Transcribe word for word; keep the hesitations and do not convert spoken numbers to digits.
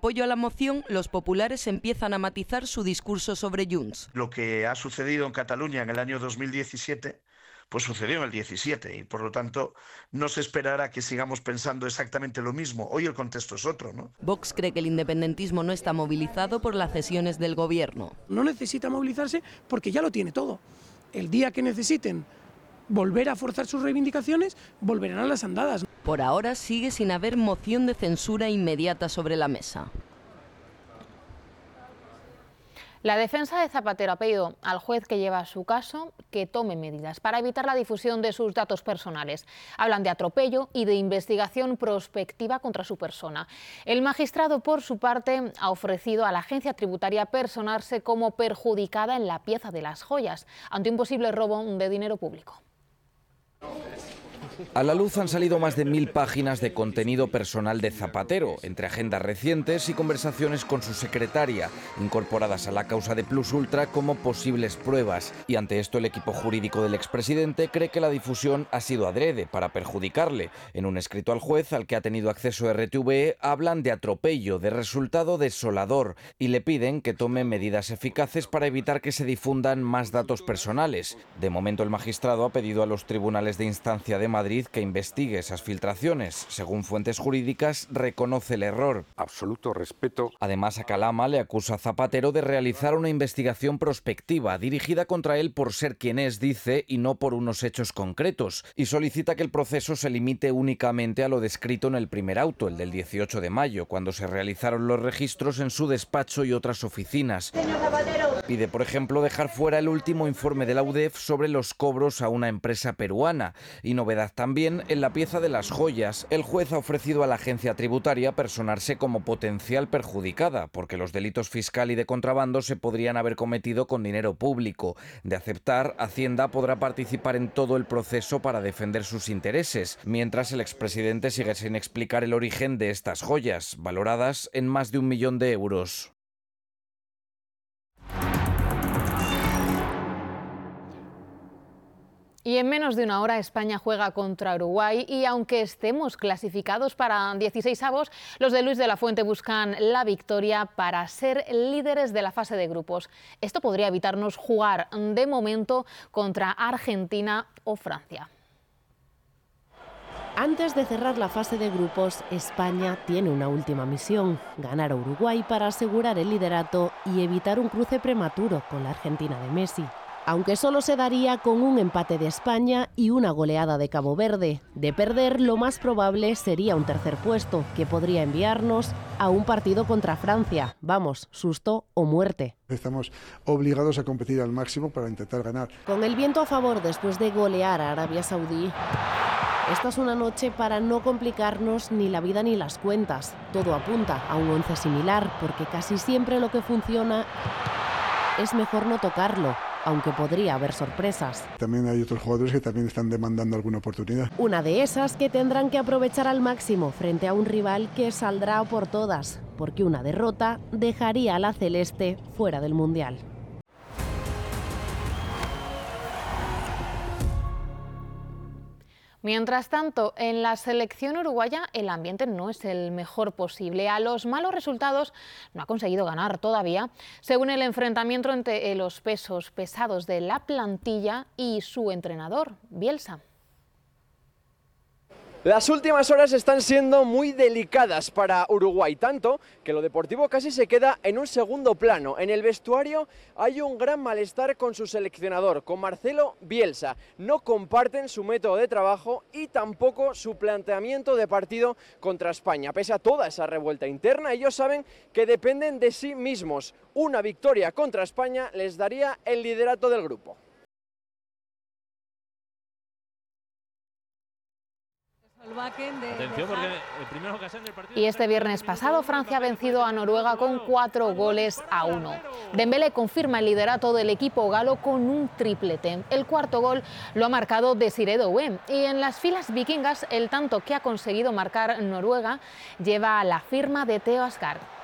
apoyo a la moción, los populares empiezan a matizar su discurso sobre Junts. Lo que ha sucedido en Cataluña en el año dos mil diecisiete, pues sucedió en el diecisiete y por lo tanto no se esperará que sigamos pensando exactamente lo mismo. Hoy el contexto es otro, ¿no? Vox cree que el independentismo no está movilizado por las cesiones del gobierno. No necesita movilizarse porque ya lo tiene todo. El día que necesiten volver a forzar sus reivindicaciones, volverán a las andadas. Por ahora sigue sin haber moción de censura inmediata sobre la mesa. La defensa de Zapatero ha pedido al juez que lleva su caso que tome medidas para evitar la difusión de sus datos personales. Hablan de atropello y de investigación prospectiva contra su persona. El magistrado, por su parte, ha ofrecido a la agencia tributaria personarse como perjudicada en la pieza de las joyas, ante un posible robo de dinero público. A la luz han salido más de mil páginas de contenido personal de Zapatero, entre agendas recientes y conversaciones con su secretaria, incorporadas a la causa de Plus Ultra como posibles pruebas. Y ante esto el equipo jurídico del expresidente cree que la difusión ha sido adrede para perjudicarle. En un escrito al juez, al que ha tenido acceso R T V E, hablan de atropello, de resultado desolador, y le piden que tome medidas eficaces para evitar que se difundan más datos personales. De momento el magistrado ha pedido a los tribunales de instancia de Madrid que investigue esas filtraciones. Según fuentes jurídicas, reconoce el error. Absoluto respeto. Además, a Calama le acusa a Zapatero de realizar una investigación prospectiva dirigida contra él por ser quien es, dice, y no por unos hechos concretos, y solicita que el proceso se limite únicamente a lo descrito en el primer auto, el del dieciocho de mayo, cuando se realizaron los registros en su despacho y otras oficinas. Señor Zapatero. Pide, por ejemplo, dejar fuera el último informe de la U D E F sobre los cobros a una empresa peruana, y novedad también en la pieza de las joyas. El juez ha ofrecido a la agencia tributaria personarse como potencial perjudicada, porque los delitos fiscal y de contrabando se podrían haber cometido con dinero público. De aceptar, Hacienda podrá participar en todo el proceso para defender sus intereses, mientras el expresidente sigue sin explicar el origen de estas joyas, valoradas en más de un millón de euros. Y en menos de una hora España juega contra Uruguay y aunque estemos clasificados para dieciseisavos, los de Luis de la Fuente buscan la victoria para ser líderes de la fase de grupos. Esto podría evitarnos jugar de momento contra Argentina o Francia. Antes de cerrar la fase de grupos, España tiene una última misión: ganar a Uruguay para asegurar el liderato y evitar un cruce prematuro con la Argentina de Messi. Aunque solo se daría con un empate de España y una goleada de Cabo Verde. De perder, lo más probable sería un tercer puesto, que podría enviarnos a un partido contra Francia. Vamos, susto o muerte. Estamos obligados a competir al máximo para intentar ganar. Con el viento a favor después de golear a Arabia Saudí, esta es una noche para no complicarnos ni la vida ni las cuentas. Todo apunta a un once similar, porque casi siempre lo que funciona es mejor no tocarlo, aunque podría haber sorpresas. También hay otros jugadores que también están demandando alguna oportunidad. Una de esas que tendrán que aprovechar al máximo frente a un rival que saldrá por todas, porque una derrota dejaría a la celeste fuera del Mundial. Mientras tanto, en la selección uruguaya el ambiente no es el mejor posible. A los malos resultados no ha conseguido ganar todavía, según el enfrentamiento entre los pesos pesados de la plantilla y su entrenador, Bielsa. Las últimas horas están siendo muy delicadas para Uruguay, tanto que lo deportivo casi se queda en un segundo plano. En el vestuario hay un gran malestar con su seleccionador, con Marcelo Bielsa. No comparten su método de trabajo y tampoco su planteamiento de partido contra España. Pese a toda esa revuelta interna, ellos saben que dependen de sí mismos. Una victoria contra España les daría el liderato del grupo. Y este viernes pasado Francia ha vencido a Noruega con cuatro goles a uno. Dembélé confirma el liderato del equipo galo con un triplete. El cuarto gol lo ha marcado Desiré Doué y en las filas vikingas el tanto que ha conseguido marcar Noruega lleva la firma de Theo Asgard.